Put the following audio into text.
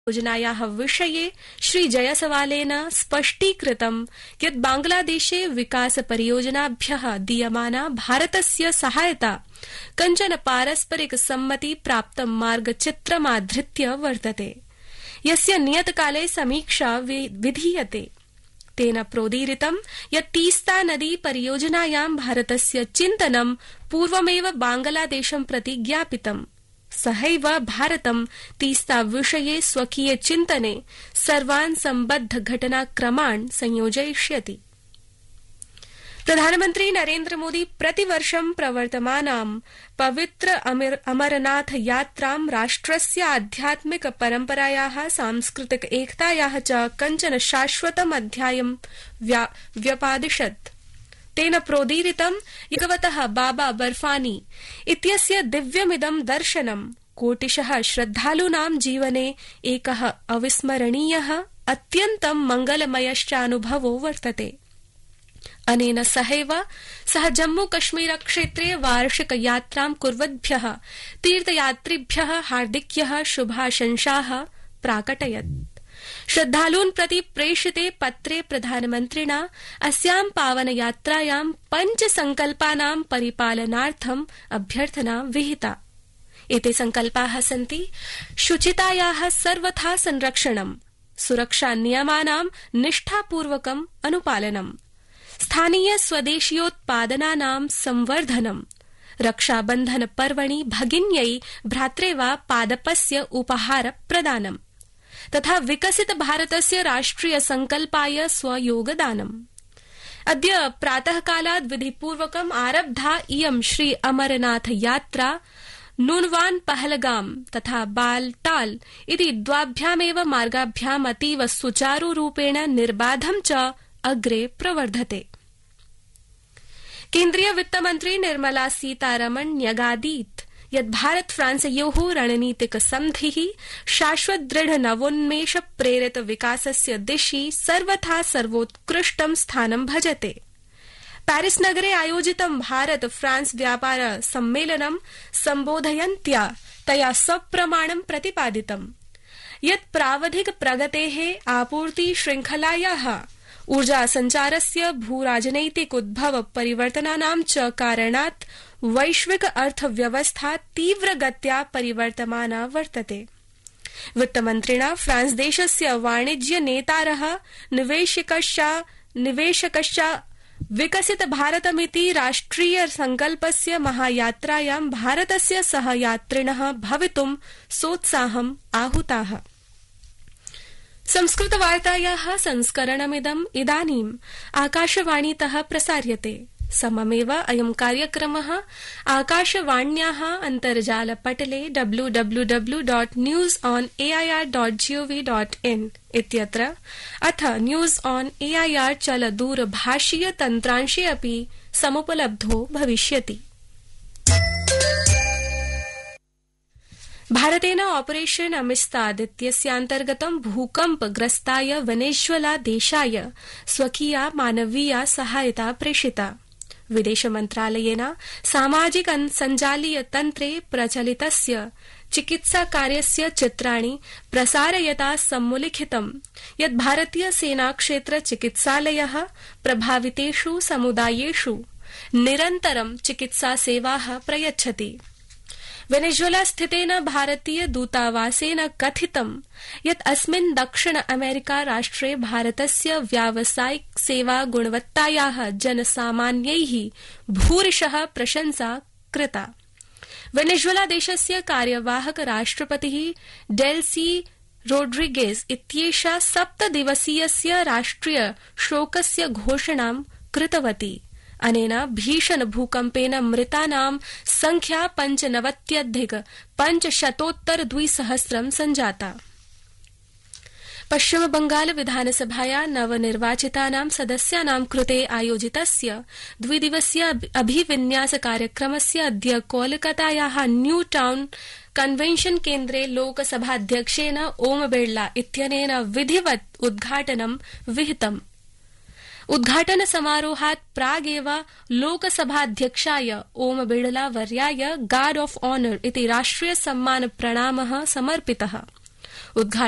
योजनायाः विषये श्री जयसवालेन स्पष्टीकृतं यत् बांग्लादेशे विकासपरियोजनाभ्यः दीयमाना भारतस्य सहायता कञ्चन पारस्परिक सम्मति प्राप्तं मार्गचित्रमाधृत्य वर्तते, यस्य नियतकाले समीक्षा विधीयते। तेन प्रोदीरितं यत् तीस्ता नदी परियोजनायां भारतस्य चिन्तनं पूर्वमेव बांग्लादेशं प्रति ज्ञापितम्। सहैव भारतं तीस्ता विषये स्वकीय चिन्तने सर्वान् सम्बद्ध घटनाक्रमान् संयोजयिष्यति। प्रधानमन्त्री नरेन्द्र मोदी प्रतिवर्षं प्रवर्तमानां पवित्र अमरनाथ यात्रां राष्ट्रस्य आध्यात्मिक परम्परायाः सांस्कृतिक एकतायाः च कञ्चन शाश्वतम् अध्यायं व्यपादिशत्। तेन प्रोदीरितं भगवतः बाबा बर्फानी इत्यस्य दिव्यमिदं दर्शनं कोटिशः श्रद्धालूनां जीवने एकः अविस्मरणीयः अत्यन्तं मङ्गलमयश्चानुभवो वर्तते। अनेन सहैव सः जम्मूकश्मीर क्षेत्रे वार्षिक यात्रां कुर्वद्भ्यः तीर्थयात्रिभ्यः हार्दिक्यः शुभाशंसाः प्राकटयत्। श्रद्धालून् प्रति प्रेषिते पत्रे प्रधानमन्त्रिणा अस्यां पावनयात्रायां 5 संकल्पानां परिपालनार्थम् अभ्यर्थना विहिता। एते संकल्पाः सन्ति शुचितायाः सर्वथा संरक्षणम्, सुरक्षा नियमानां निष्ठापूर्वकम् अनुपालनम्, स्थानीय स्वदेशीयोत्पादनानां संवर्धनम्, रक्षाबन्धन पर्वणि भगिन्यै भ्रात्रे वा पादपस्य उपहार प्रदानम् तथा विकसित भारतस्य राष्ट्रिय संकल्पाय स्वयोगदानम्। अद्य प्रातःकालात् विधिपूर्वकम् आरब्धा इयं श्री अमरनाथ यात्रा नूनवान पहलगाम तथा बालटाल इति द्वाभ्यामेव मार्गाभ्याम् अतीव सुचारुरूपेण निर्बाधं च अग्रे प्रवर्धते। केन्द्रीय वित्तमन्त्री निर्मला सीतारमण न्यगादीत् यत् भारत फ्रांसयोः रणनीतिक सन्धिः शाश्वत दृढ नवोन्मेष प्रेरित विकासस्य दिशि सर्वथा सर्वोत्कृष्टं स्थानं भजते। पेरिस नगरे आयोजितं भारत फ्रांस व्यापार सम्मेलनं सम्बोधयन्त्या तया सप्रमाणं प्रतिपादितं यत् प्रावधिक प्रगतेः आपूर्ति श्रृंखलायाः ऊर्जा संचारस्य भूराजनैतिक उद्भव परिवर्तनानां च कारणात् वैश्विक अर्थव्यवस्था तीव्रगत्या परिवर्तमाना वर्तते। वित्तमन्त्रिणा फ्रांस देशस्य वाणिज्य नेतारः निवेशकश्च विकसित भारतमिति राष्ट्रिय संकल्पस्य महायात्रायां भारतस्य सहयात्रिणः भवितुं सोत्साहम् आहुताः। संस्कृतवार्तायाः संस्करणमिदम् इदानीम् आकाशवाणीतः प्रसार्यते। सममेव अयं कार्यक्रमः आकाशवाण्याः अन्तर्जालपटले www.newsonair.gov.in इत्यत्र अथ न्यूज ऑन एआईआर चलदूरभाषीय तन्त्रांशे अपि समुपलब्धो भविष्यति। भारतेन ऑपरेशन अमिस्ताद इत्यस्यान्तर्गतं भूकम्पग्रस्ताय वेनेजुएला देशाय स्वकीया मानवीया सहायता प्रेषिता। विदेश मन्त्रालयेन सामाजिक सञ्जालीय तन्त्रे प्रचलितस्य चिकित्सा कार्यस्य चित्राणि प्रसारयता सम्मुलिखितं यत् भारतीय सेना क्षेत्र चिकित्सालयः प्रभावितेषु समुदायेषु निरन्तरं चिकित्सा सेवाः प्रयच्छति। वेनेजुएला स्थितेन भारतीय दूतावासेन कथितं यत् अस्मिन् दक्षिण अमेरिका राष्ट्रे भारतस्य व्यावसायिक सेवा गुणवत्तायाः जनसामान्यैः भूरिशः प्रशंसा कृता। वेनेजुएला देशस्य कार्यवाहक राष्ट्रपतिः डेल्सी रोड्रिगेज इत्येषा 7 दिवसीयस्य राष्ट्रिय शोकस्य घोषणां कृतवती। अनेन भीषण भूकम्पेन मृतानां संख्या 95,500 संजाता। पश्चिम बंगाल विधानसभाया नवनिर्वाचितानां सदस्यानां कृते आयोजितस्य 2 दिवसीय अभिविन्यास कार्यक्रमस्य अद्य कोलकातायाः न्यू टाउन कन्वेन्शन केन्द्रे लोकसभाध्यक्षेण ओम बिड़ला इत्यनेन विधिवत् उद्घाटनं विहितम्। उद्घाटन समारोहात् प्रागेव लोकसभाध्यक्षाय Om Birla वर्याय guard of honour इति राष्ट्रिय सम्मान प्रणामः समर्पितः।